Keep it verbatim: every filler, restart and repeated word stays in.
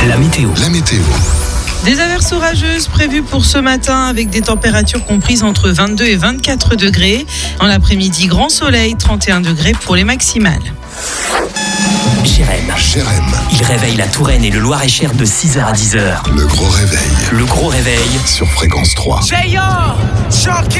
La météo. La météo. Des averses orageuses prévues pour ce matin avec des températures comprises entre vingt-deux et vingt-quatre degrés. En l'après-midi, grand soleil, trente et un degrés pour les maximales. Jérém. Jérém. Il réveille la Touraine et le Loir-et-Cher de six heures à dix heures. Le gros réveil. Le gros réveil. Sur Fréquence trois. J R,